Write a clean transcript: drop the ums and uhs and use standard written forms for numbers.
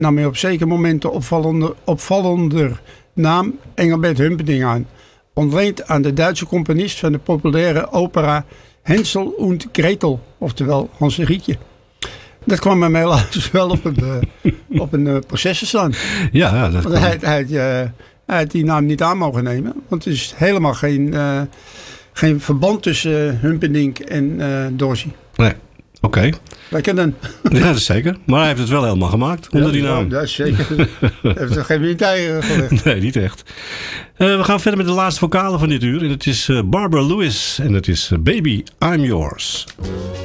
nam hij op zeker moment de opvallender naam Engelbert Humperdinck aan. Ontleend aan de Duitse componist van de populaire opera Hänsel und Gretel, oftewel Hans en Grietje. Dat kwam hem helaas wel op een proces te staan. Ja, dat want hij had die naam niet aan mogen nemen. Want er is helemaal geen verband tussen Humperdinck en Dorsey. Nee, oké. Lekker dan. Ja, dat is zeker. Maar hij heeft het wel helemaal gemaakt onder die naam. Ja, dat is zeker. Hij heeft er geen windeieren gelegd. Nee, niet echt. We gaan verder met de laatste vocale van dit uur. En het is Barbara Lewis. En het is Baby, I'm Yours.